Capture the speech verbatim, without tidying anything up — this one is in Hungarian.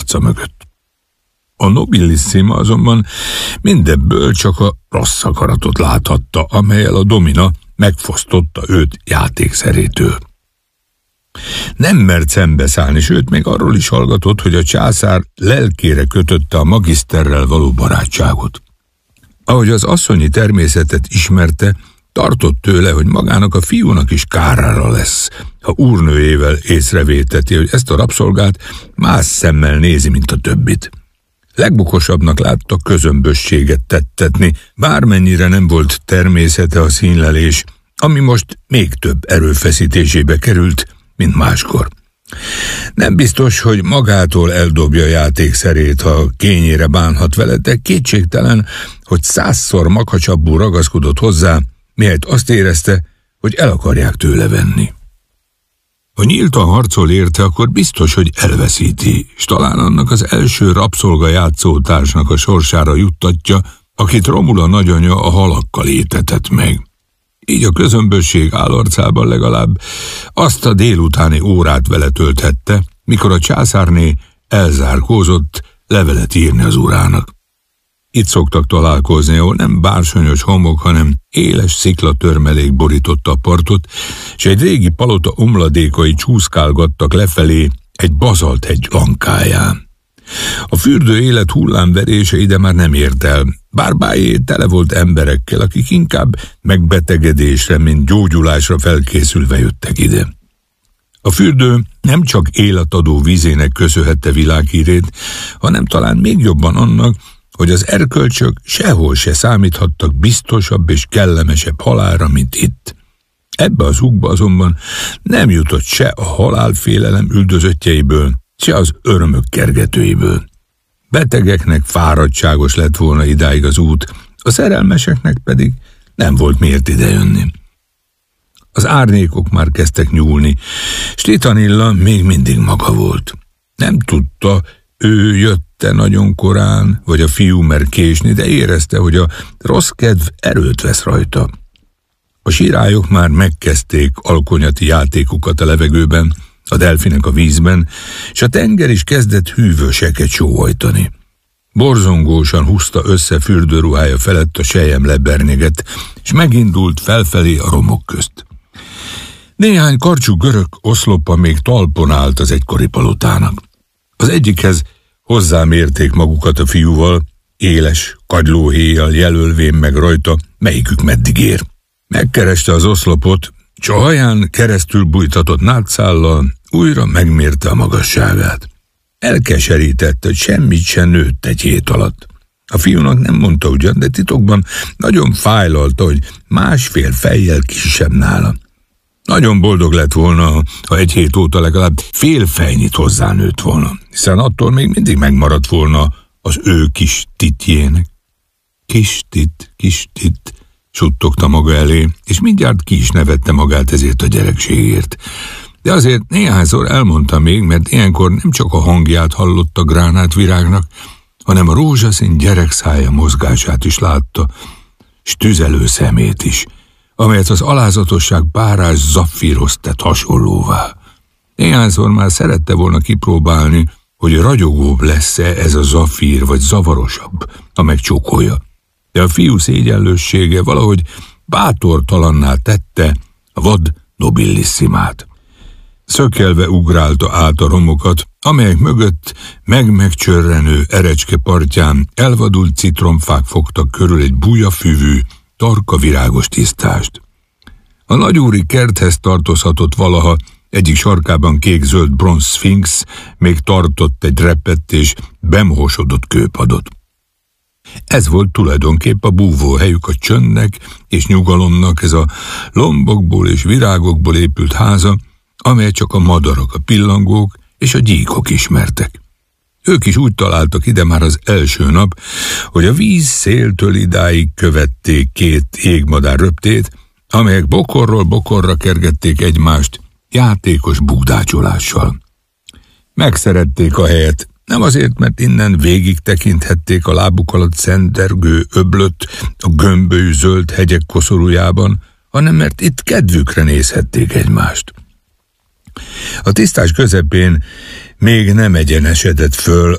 arca mögött. A Nobilissima azonban mindebből csak a rossz akaratot láthatta, amellyel a domina megfosztotta őt játékszerétől. Nem mert szembeszállni, sőt még arról is hallgatott, hogy a császár lelkére kötötte a magiszterrel való barátságot. Ahogy az asszonyi természetet ismerte, tartott tőle, hogy magának a fiúnak is kárára lesz, ha úrnőjével észrevéteti, hogy ezt a rabszolgát más szemmel nézi, mint a többit. Legbukosabbnak látta közömbösséget tettetni, bármennyire nem volt természete a színlelés, ami most még több erőfeszítésébe került, mint máskor. Nem biztos, hogy magától eldobja játékszerét, ha kényére bánhat vele, de kétségtelen, hogy százszor makacsabbul ragaszkodott hozzá, mihelyt azt érezte, hogy el akarják tőle venni. Ha nyíltan harcol érte, akkor biztos, hogy elveszíti, és talán annak az első rabszolga játszótársnak a sorsára juttatja, akit Romula nagyanya a halakkal étetett meg. Így a közömbösség állarcában legalább azt a délutáni órát vele tölthette, mikor a császárné elzárkózott levelet írni az urának. Itt szoktak találkozni, ahol nem bársonyos homok, hanem éles sziklatörmelék borította a partot, és egy régi palota omladékai csúszkálgattak lefelé egy bazalthegy lankáján. A fürdő élet hullámverése ide már nem ért el, bár Bájé tele volt emberekkel, akik inkább megbetegedésre, mint gyógyulásra felkészülve jöttek ide. A fürdő nem csak életadó vízének köszönhette világhírét, hanem talán még jobban annak, hogy az erkölcsök sehol se számíthattak biztosabb és kellemesebb halálra, mint itt. Ebbe az ugba azonban nem jutott se a halálfélelem üldözöttjeiből, se az örömök kergetőiből. Betegeknek fáradtságos lett volna idáig az út, a szerelmeseknek pedig nem volt miért idejönni. Az árnyékok már kezdtek nyúlni, s Titanilla még mindig maga volt. Nem tudta, ő jött-e nagyon korán, vagy a fiú mer késni, de érezte, hogy a rossz kedv erőt vesz rajta. A sirályok már megkezdték alkonyati játékukat a levegőben, a delfinek a vízben, és a tenger is kezdett hűvöseket sóhajtani. Borzongósan húzta össze fürdőruhája felett a selyem lebernyeget, és megindult felfelé a romok közt. Néhány karcsú görög oszlopa még talpon állt az egykori palotának. Az egyikhez hozzámérték magukat a fiúval, éles, kagylóhéjjal jelölvén meg rajta, melyikük meddig ér. Megkereste az oszlopot, s a haján keresztül bújtatott nátszállal újra megmérte a magasságát. Elkeserítette, hogy semmit sem nőtt egy hét alatt. A fiúnak nem mondta ugyan, de titokban nagyon fájlalta, hogy másfél fejjel kisebb nála. Nagyon boldog lett volna, ha egy hét óta legalább fél fejnyit hozzánőtt volna, hiszen attól még mindig megmaradt volna az ő kis titjének. Kis tit, kis tit, suttogta maga elé, és mindjárt ki is nevette magát ezért a gyerekségért. De azért néhányszor elmondta még, mert ilyenkor nem csak a hangját hallotta gránátvirágnak, hanem a rózsaszín gyerekszája mozgását is látta, s tüzelő szemét is, amelyet az alázatosság párás zaffíroz tett hasonlóvá. Néhányszor már szerette volna kipróbálni, hogy ragyogóbb lesz-e ez a zaffír, vagy zavarosabb, ha megcsókolja. De a fiú szégyenlőssége valahogy bátortalanná tette a vad Nobillissimát. Szökelve ugrálta át a romokat, amelyek mögött meg-megcsörrenő erecske partján elvadult citromfák fogtak körül egy bujafüvű, tarka virágos tisztást. A nagyúri kerthez tartozhatott valaha, egyik sarkában kék-zöld bronz szfinx még tartott egy repett és bemohosodott kőpadot. Ez volt tulajdonképp a búvóhelyük a csöndnek és nyugalomnak, ez a lombokból és virágokból épült háza, amely csak a madarak, a pillangók és a gyíkok ismertek. Ők is úgy találtak ide már az első nap, hogy a víz széltől idáig követték két égmadár röptét, amelyek bokorról bokorra kergették egymást játékos bugdácsolással. Megszerették a helyet, nem azért, mert innen végig tekinthették a lábuk alatt szendergő öblöt a gömbölyű zöld hegyek koszorújában, hanem mert itt kedvükre nézhették egymást. A tisztás közepén még nem egyenesedett föl